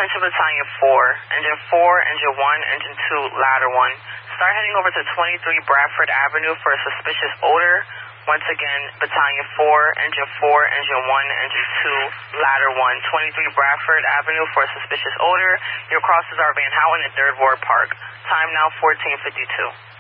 Attention Battalion 4, Engine 4, Engine 1, Engine 2, Ladder 1. Start heading over to 23 Bradford Avenue for a suspicious odor. Once again, Battalion 4, Engine 4, Engine 1, Engine 2, Ladder 1. 23 Bradford Avenue for a suspicious odor. Your crosses are Van Houten and 3rd Ward Park. Time now 14:52.